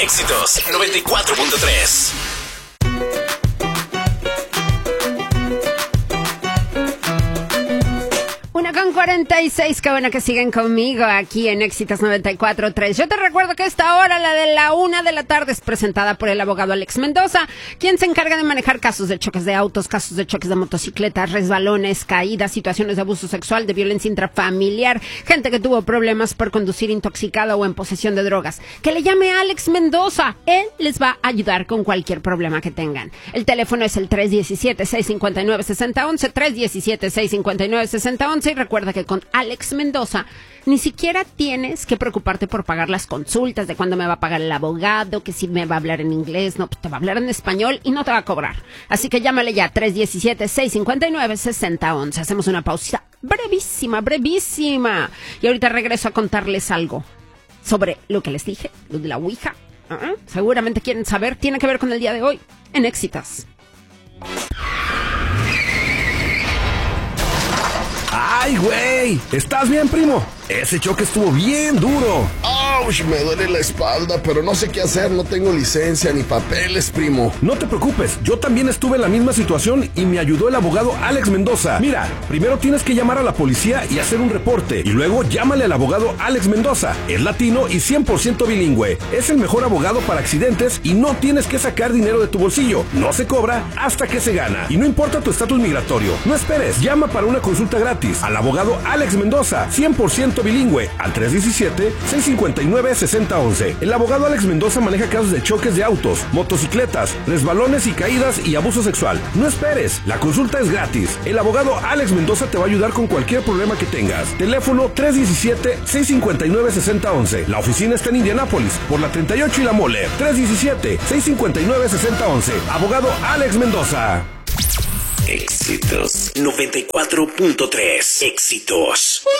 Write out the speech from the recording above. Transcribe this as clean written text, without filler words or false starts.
Éxitos 94.3. Con 46, qué bueno que siguen conmigo aquí en Éxitos 94.3. Yo te recuerdo que esta hora, la de la 1 de la tarde, es presentada por el abogado Alex Mendoza, quien se encarga de manejar casos de choques de autos, casos de choques de motocicletas, resbalones, caídas, situaciones de abuso sexual, de violencia intrafamiliar, gente que tuvo problemas por conducir intoxicada o en posesión de drogas. Que le llame a Alex Mendoza, él les va a ayudar con cualquier problema que tengan. El teléfono es el 317-659-6011, 317-659-6011, y recuerda que con Alex Mendoza ni siquiera tienes que preocuparte por pagar las consultas, de cuándo me va a pagar el abogado, que si me va a hablar en inglés, no, te va a hablar en español y no te va a cobrar. Así que llámale ya, 317-659-6011. Hacemos una pausa brevísima. Y ahorita regreso a contarles algo sobre lo que les dije, lo de la Ouija. Seguramente quieren saber, tiene que ver con el día de hoy, en Éxitos. ¡Ay, güey! ¿Estás bien, primo? Ese choque estuvo bien duro. ¡Auch! Me duele la espalda, pero no sé qué hacer. No tengo licencia ni papeles, primo. No te preocupes, yo también estuve en la misma situación y me ayudó el abogado Alex Mendoza. Mira, primero tienes que llamar a la policía y hacer un reporte. Y luego llámale al abogado Alex Mendoza. Es latino y 100% bilingüe. Es el mejor abogado para accidentes y no tienes que sacar dinero de tu bolsillo. No se cobra hasta que se gana. Y no importa tu estatus migratorio. No esperes, llama para una consulta gratis al abogado Alex Mendoza, 100% bilingüe, al 317-659-6011. El abogado Alex Mendoza maneja casos de choques de autos, motocicletas, resbalones y caídas y abuso sexual. No esperes, la consulta es gratis. El abogado Alex Mendoza te va a ayudar con cualquier problema que tengas. Teléfono 317-659-6011. La oficina está en Indianápolis, por la 38 y la Mole. 317-659-6011. Abogado Alex Mendoza. Éxitos 94.3. Éxitos.